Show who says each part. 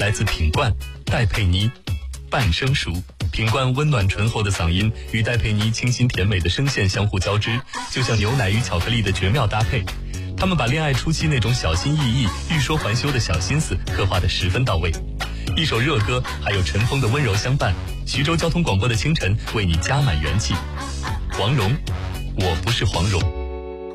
Speaker 1: 来自品冠戴佩妮。半生熟，品冠温暖醇厚的嗓音与戴佩妮清新甜美的声线相互交织，就像牛奶与巧克力的绝妙搭配。他们把恋爱初期那种小心翼翼、欲说还休的小心思刻画得十分到位。一首热歌，还有陈峰的温柔相伴。徐州交通广播的清晨为你加满元气。黄蓉，我不是黄蓉。